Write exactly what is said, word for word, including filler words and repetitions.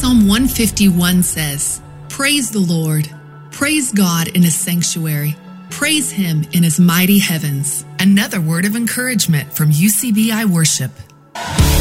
Psalm one fifty-one says, "Praise the Lord. Praise God in his sanctuary. Praise him in his mighty heavens." Another word of encouragement from U C B I Worship.